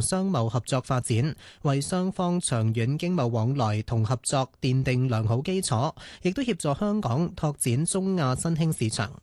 同商貿合作發展，為雙方長遠經貿往來同合作奠定良好基礎，亦都協助香港拓展中亞新興市場。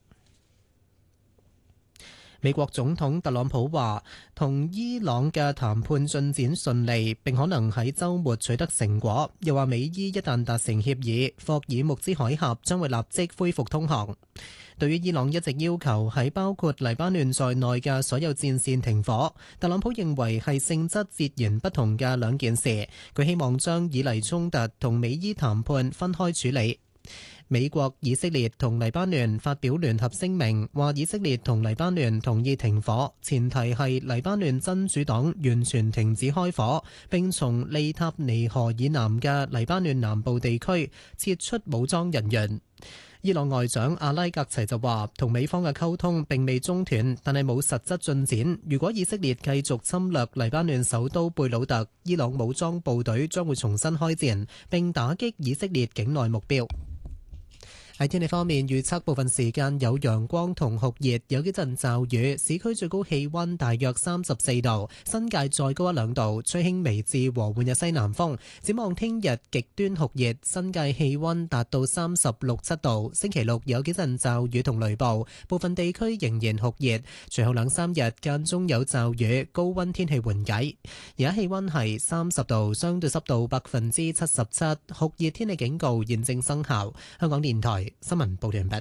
美國總統特朗普話，同伊朗嘅談判進展順利，並可能喺週末取得成果。又話美伊一旦達成協議，霍爾木茲海峽將會立即恢復通航。對於伊朗一直要求喺包括黎巴嫩在內嘅所有戰線停火，特朗普認為係性質截然不同嘅兩件事。佢希望將以黎衝突同美伊談判分開處理。美國、以色列同黎巴嫩發表聯合聲明，話以色列同黎巴嫩同意停火，前提係黎巴嫩真主黨完全停止開火，並從利塔尼河以南嘅黎巴嫩南部地區撤出武裝人員。伊朗外長阿拉格齊就話，同美方嘅溝通並未中斷，但係冇實質進展。如果以色列繼續侵略黎巴嫩首都貝魯特，伊朗武裝部隊將會重新開戰，並打擊以色列境內目標。喺天氣方面，預測部分時間有陽光同酷熱，有幾陣驟雨。市區最高氣溫大約34度，新界再高1-2度，吹輕微至和緩嘅西南風。展望聽日極端酷熱，新界氣溫達到36-7度。星期六有幾陣驟雨同雷暴，部分地區仍然酷熱。隨後2-3日間中有驟雨，高溫天氣緩解。而家氣溫係30度，相對濕度77%，酷熱天氣警告現正生效。香港電台新聞報道完畢。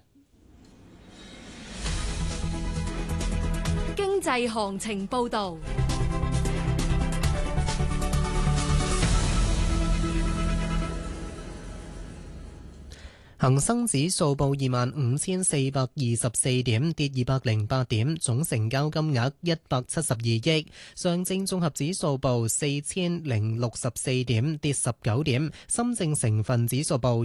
經濟行情報道。 恒生指數報25,424點，跌208點，總成交金額172億。上證綜合指數報4,064點，跌19點。深證成分指數報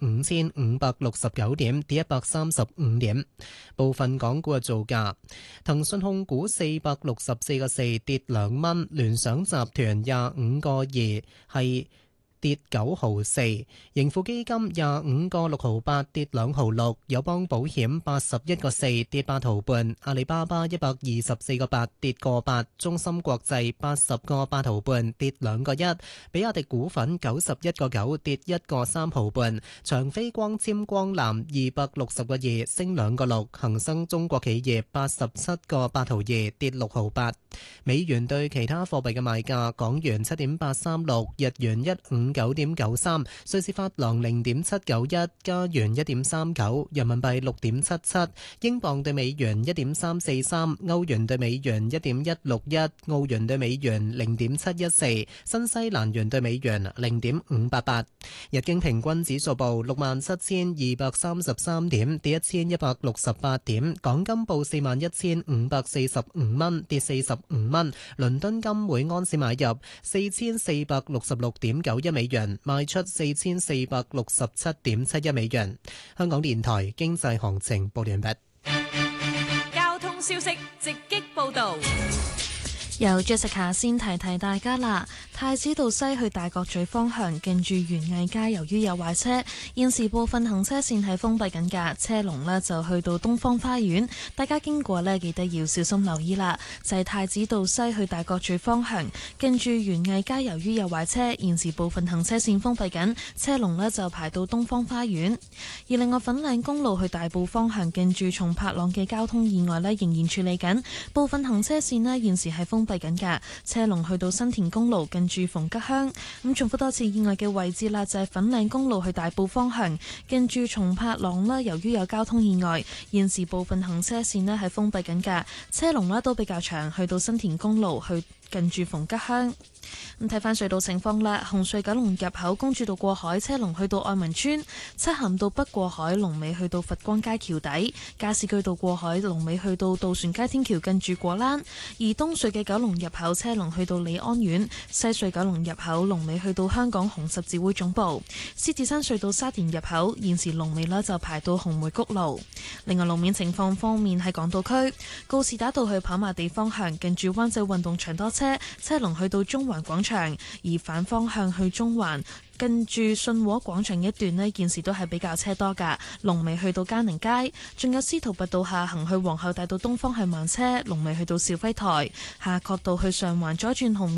15,569點，跌135點。部分港股嘅造價：騰訊控股464個4，跌2蚊；聯想集團25個2，係跌9毫4，盈富基金25個6毫8，跌2毫6，友邦保險81個4，跌8毫半，阿里巴巴124個8，跌個8，中芯國際80個8毫半，跌2個1，比亞迪股份91個9，跌1個3毫半，長飛光纖光纜260個2，升2個6，恒生中國企業87個8毫2，跌6毫8。美元對其他貨幣嘅賣價：港元7.836，日元159.93，瑞士法郎0.791，加元1.39，人民幣6.77，英鎊對美元1.343，歐元對美元1.161，澳元對美元0.714，新西蘭元對美元0.588。日經平均指數報67,233點，跌1168點。港金報41,545蚊，跌45蚊。倫敦金每安士買入4466.91美元，賣出4467.71美元。香港電台經濟行情報完畢。 交通消息直擊報道。 由 Jessica 先提提大家啦，太子道西去大角咀方向近住園藝街，由於有壞車，現時部分行車線係封閉緊㗎，車龍呢就去到東方花園，大家經過呢記得要小心留意啦。就係太子道西去大角咀方向近住園藝街，由於有壞車，現時部分行車線封閉緊，車龍呢就排到東方花園。而另外粉嶺公路去大埔方向近住松柏塱嘅交通意外呢仍然處理緊，部分行車線呢現時係封閉緊㗎，車龍去到新田公路近住逢吉鄉。咁重複多次意外嘅位置啦，就係粉嶺公路去大埔方向近住松柏塱啦，由於有交通意外，現時部分行車線呢係封閉緊㗎，車龍呢都比較長，去到新田公路去近住逢吉鄉。咁睇翻隧道情況啦，紅隧九龍入口公主道過海車龍去到愛民村，漆咸道北過海龍尾去到佛光街橋底，加士居道過海龍尾去到渡船街天橋近住果欄，而東隧嘅九龍入口車龍去到利安苑，西隧九龍入口龍尾去到香港紅十字會總部，獅子山隧道沙田入口現時龍尾呢就排到紅梅谷路。另外路面情況方面，喺港島區告士打道去跑馬地方向近住灣仔運動場多車，車龍去到中環廣場，而反方向去中環近住信和廣場一段呢件事都係比較車多㗎，龍尾去到嘉寧街，仲有司徒拔道下行去皇后大道東方向慢車，龍尾去到肇輝台，夏慤道去上環左轉紅